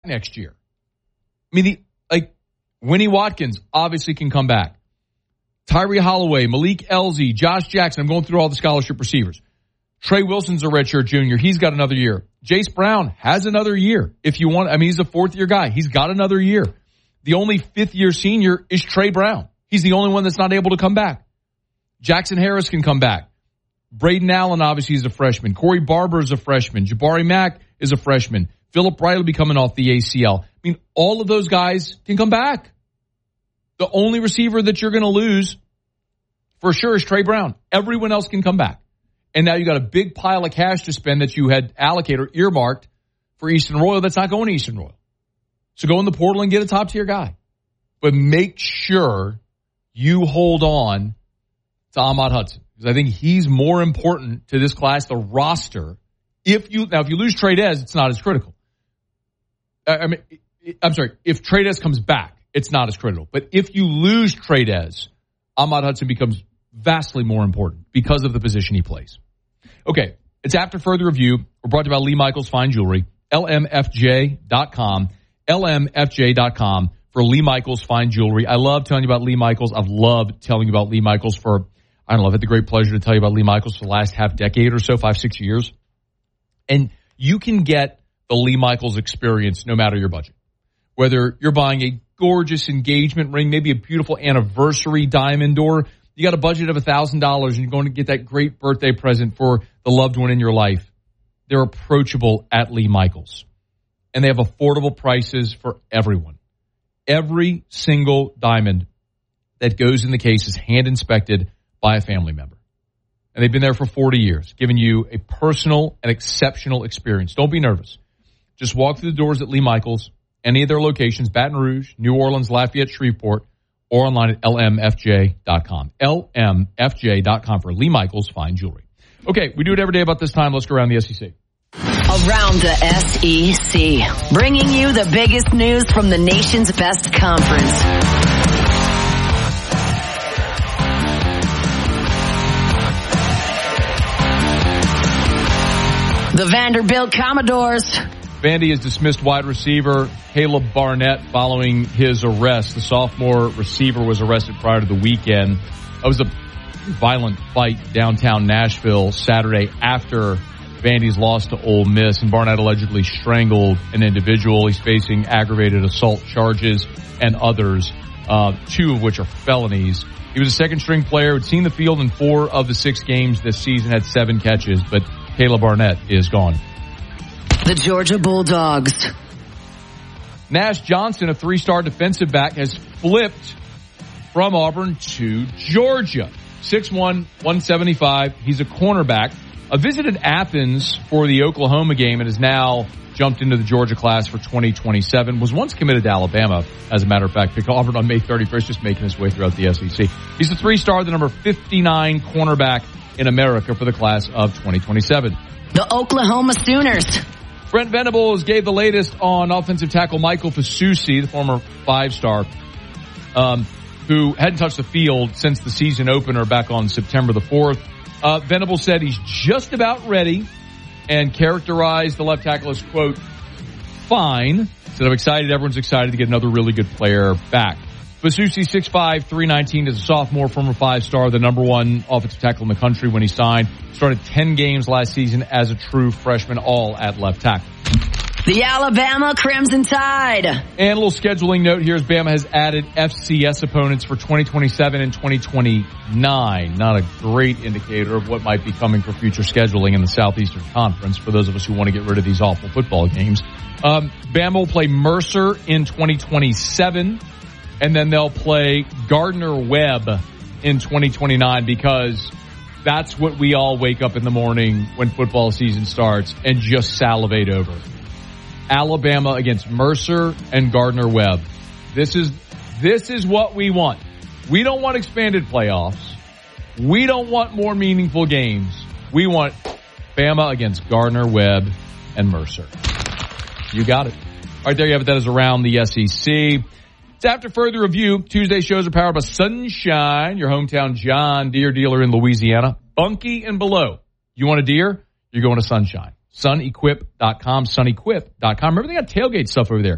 next year. I mean, Winnie Watkins obviously can come back. Tyree Holloway, Malik Elzy, Josh Jackson. I'm going through all the scholarship receivers. Trey Wilson's a redshirt junior. He's got another year. Jace Brown has another year. If you want, I mean, he's a fourth-year guy. He's got another year. The only fifth-year senior is Trey Brown. He's the only one that's not able to come back. Jackson Harris can come back. Braden Allen, obviously, is a freshman. Corey Barber is a freshman. Jabari Mack is a freshman. Philip Wright will be coming off the ACL. I mean, all of those guys can come back. The only receiver that you're going to lose for sure is Trey Brown. Everyone else can come back. And now you got a big pile of cash to spend that you had allocated or earmarked for Eastern Royal that's not going to Eastern Royal. So go in the portal and get a top-tier guy. But make sure you hold on to Ahmad Hudson, because I think he's more important to this class, the roster. If you lose Trey Dez, it's not as critical. If Trey Dez comes back, it's not as critical. But if you lose Trey Dez, Ahmad Hudson becomes vastly more important because of the position he plays. Okay, it's After Further Review. We're brought to you by Lee Michaels Fine Jewelry, lmfj.com, lmfj.com for Lee Michaels Fine Jewelry. I love telling you about Lee Michaels. I've loved telling you about Lee Michaels for, I've had the great pleasure to tell you about Lee Michaels for the last half decade or so, 5-6 years. And you can get the Lee Michaels experience no matter your budget. Whether you're buying a gorgeous engagement ring, maybe a beautiful anniversary diamond, or you got a budget of $1,000 and you're going to get that great birthday present for the loved one in your life. They're approachable at Lee Michaels. And they have affordable prices for everyone. Every single diamond that goes in the case is hand inspected by a family member. And they've been there for 40 years, giving you a personal and exceptional experience. Don't be nervous. Just walk through the doors at Lee Michaels, any of their locations, Baton Rouge, New Orleans, Lafayette, Shreveport, or online at lmfj.com. lmfj.com for Lee Michaels Fine Jewelry. Okay, we do it every day about this time. Let's go around the SEC. Around the SEC, bringing you the biggest news from the nation's best conference. The Vanderbilt Commodores. Vandy has dismissed wide receiver Caleb Barnett following his arrest. The sophomore receiver was arrested prior to the weekend. It was a violent fight downtown Nashville Saturday after Vandy's loss to Ole Miss, and Barnett allegedly strangled an individual. He's facing aggravated assault charges and others, 2 of which are felonies. He was a second-string player, had seen the field in 4 of the 6 games this season, had 7 catches, but Caleb Barnett is gone. The Georgia Bulldogs. Nash Johnson, a 3-star defensive back, has flipped from Auburn to Georgia. 6'1", 175. He's a cornerback. Visited Athens for the Oklahoma game and has now jumped into the Georgia class for 2027. Was once committed to Alabama, as a matter of fact. Picked Auburn on May 31st, just making his way throughout the SEC. He's a 3-star, the number 59 cornerback in America for the class of 2027. The Oklahoma Sooners. Brent Venables gave the latest on offensive tackle Michael Fasusi, the former 5-star, who hadn't touched the field since the season opener back on September the 4th. Venables said he's just about ready and characterized the left tackle as, quote, fine. Said, I'm excited. Everyone's excited to get another really good player back. Fasusi, 6'5", 319, is a sophomore, former 5-star, the number 1 offensive tackle in the country when he signed. Started 10 games last season as a true freshman, all at left tackle. The Alabama Crimson Tide. And a little scheduling note here is Bama has added FCS opponents for 2027 and 2029. Not a great indicator of what might be coming for future scheduling in the Southeastern Conference for those of us who want to get rid of these awful football games. Bama will play Mercer in 2027, and then they'll play Gardner-Webb in 2029 because that's what we all wake up in the morning when football season starts and just salivate over. Alabama against Mercer and Gardner-Webb. This is what we want. We don't want expanded playoffs. We don't want more meaningful games. We want Bama against Gardner-Webb and Mercer. You got it. All right, there you have it. That is Around the SEC. It's After Further Review. Tuesday shows are powered by Sunshine, your hometown John Deere dealer in Louisiana. Bunkie and below. You want a Deere? You're going to Sunshine. SunEquip.com, SunEquip.com. Remember, they got tailgate stuff over there.